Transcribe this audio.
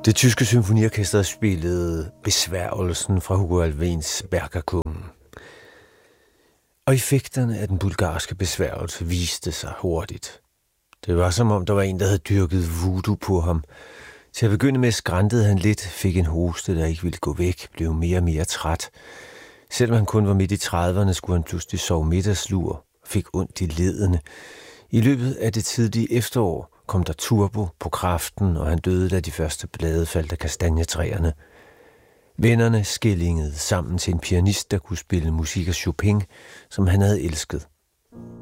Det tyske symfoniorkester spillede Besværgelsen fra Hugo Alfvéns Bergerklungen. Og effekterne af den bulgarske besværgelse viste sig hurtigt. Det var som om, der var en, der havde dyrket voodoo på ham. Til at begynde med skræntede han lidt, fik en hoste, der ikke ville gå væk, blev mere og mere træt. Selvom han kun var midt i 30'erne, skulle han pludselig sove middagslur og fik ondt i ledene. I løbet af det tidlige efterår kom der turbo på kraften, og han døde, da de første blade faldt af kastanjetræerne. Vennerne skillingede sammen til en pianist, der kunne spille musik af Chopin, som han havde elsket.